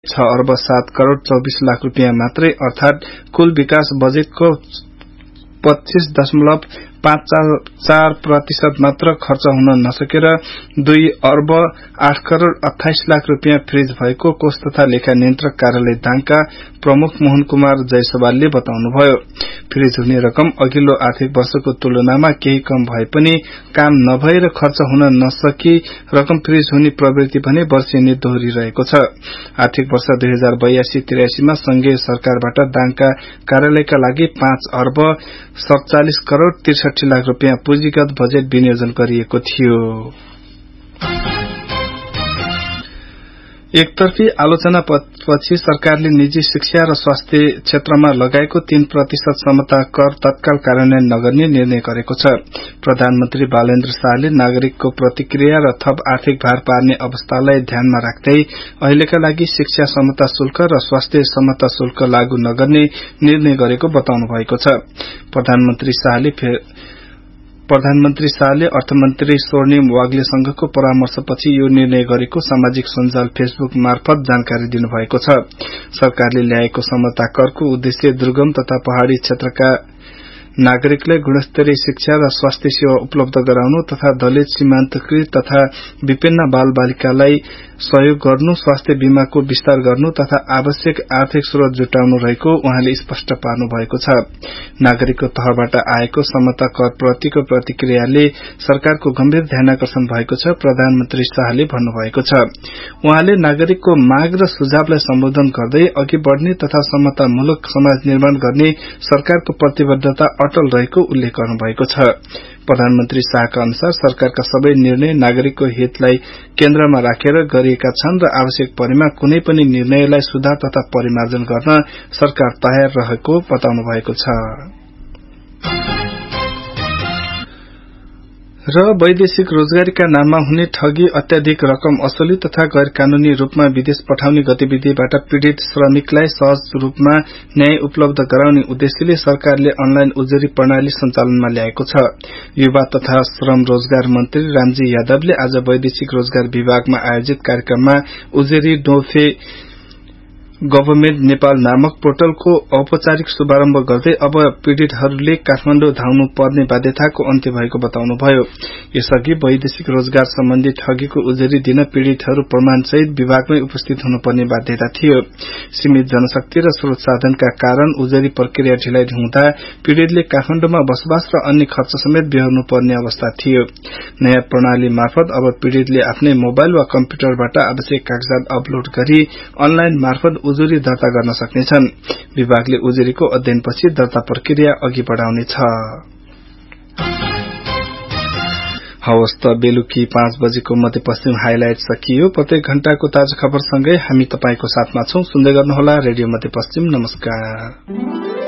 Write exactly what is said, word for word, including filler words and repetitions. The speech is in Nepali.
छ अर्ब सात करोड़ चौबीस लाख रुपियाँ मात्रै अर्थात कुल विकास बजेटको पच्चीस दशमलव पाँच चार प्रतिशत मात्र खर्च हुन नसकेर दुई अर्ब आठ करोड़ अठाइस लाख रुपियाँ फ्रीज भएको कोष तथा लेखा नियन्त्रक कार्यालय दाङका प्रमुख मोहन कुमार जयसवालले बताउनुभयो। फ्रीज हुने रकम अघिल्लो आर्थिक वर्षको तुलनामा केही कम भए पनि काम नभएर खर्च हुन नसकी रकम फ्रीज हुने प्रवृत्ति भने वर्षेनी दोहोरिरहेको छ। आर्थिक वर्ष दुई हजार बयासी त्रियासीमा संघीय सरकारबाट दाङका कार्यालयका लागि पाँच अर्ब सड़चालिस करोड़ त्रिसठी लाख रुपियाँ पुँजीगत बजेट विनियोजन गरिएको थियो। एकतर्फी आलोचना पछि सरकारले निजी शिक्षा र स्वास्थ्य क्षेत्रमा लगाएको तीन प्रतिशत समता कर तत्काल कार्यान्वयन नगर्ने निर्णय गरेको छ। प्रधानमन्त्री बालेन्द्र शाहले नागरिकको प्रतिक्रिया र थप आर्थिक भार पार्ने अवस्थालाई ध्यानमा राख्दै अहिलेका लागि शिक्षा समता शुल्क र स्वास्थ्य समता शुल्क लागू नगर्ने निर्णय गरेको बताउनु भएको छ। प्रधानमन्त्री शाहले प्रधानमन्त्री शाहले अर्थमन्त्री स्वर्णिम वाग्लेसँगको परामर्शपछि यो निर्णय गरेको सामाजिक सञ्जाल फेसबुक मार्फत जानकारी दिनुभएको छ। सरकारले ल्याएको समता करको उद्देश्य दुर्गम तथा पहाड़ी क्षेत्रका नागरिकलाई गुणस्तरीय शिक्षा र स्वास्थ्य सेवा उपलब्ध गराउनु तथा दलित सीमान्तकृत तथा विभिन्न बाल बालिकालाई सहयोग गर्नु, स्वास्थ्य बीमाको विस्तार गर्नु तथा आवश्यक आर्थिक स्रोत जुटाउनु रहेको उहाँले स्पष्ट पार्नु भएको छ। नागरिकको तहबाट आएको समता कर प्रतिको प्रतिक्रियाले सरकारको गम्भीर ध्यानाकर्षण भएको छ, प्रधानमन्त्री शाहले भन्नुभएको छ। उहाँले नागरिकको माग र सुझावलाई सम्बोधन गर्दै अघि बढ़ने तथा समतामूलक समाज निर्माण गर्ने सरकारको प्रतिबद्धता अटल रहेको उल्लेख गर्नुभएको छ। प्रधानमन्त्री शाहका अनुसार सरकारका सबै निर्णय नागरिकको हितलाई केन्द्रमा राखेर गरिएका छन् र आवश्यक परेमा कुनै पनि निर्णयलाई सुधार तथा परिमार्जन गर्न सरकार तयार रहेको बताउनु भएको छ। र वैदेशिक रोजगारीका नाममा हुने ठगी, अत्याधिक रकम असुली तथा गैर कानूनी रूपमा विदेश पठाउने गतिविधिबाट पीड़ित श्रमिकलाई सहज रूपमा न्याय उपलब्ध गराउने उद्देश्यले सरकारले अनलाइन उजुरी प्रणाली सञ्चालनमा ल्याएको छ। युवा तथा श्रम रोजगार मन्त्री रामजी यादवले आज वैदेशिक रोजगार विभागमा आयोजित कार्यक्रममा उजुरी डोफे गभर्नमेन्ट नेपाल नामक पोर्टलको औपचारिक शुभारम्भ गर्दै अब पीड़ितहरूले काठमाडौँ धाउनु पर्ने बाध्यताको अन्त्य भएको बताउनुभयो। यसअघि वैदेशिक रोजगार सम्बन्धी ठगीको उजुरी दिन पीड़ितहरू प्रमाणसहित विभागमै उपस्थित हुनुपर्ने बाध्यता थियो। सीमित जनशक्ति र स्रोत साधनका कारण उजुरी प्रक्रिया ढिलाइ हुँदा पीड़ितले काठमाडौँमा बसोबास र अन्य खर्च समेत बेहोर्नु पर्ने अवस्था थियो। नयाँ प्रणाली मार्फत अब पीड़ितले आफ्नै मोबाइल वा कम्प्युटरबाट आवश्यक कागजात अपलोड गरी अनलाइन मार्फत उजुरी दर्ता गर्न सक्नेछन्। विभागले उजुरीको अध्ययनपछि दर्ता प्रक्रिया अघि बढ़ाउनेछ। हवस् त बेलुकी पाँच बजेको मध्यपश्चिम हाइलाइट सकियो। प्रत्येक घण्टाको ताजा खबरसँगै हामी तपाईको साथमा छौं। सुन्दै गर्नुहोला रेडियो मध्यपश्चिम। नमस्कार।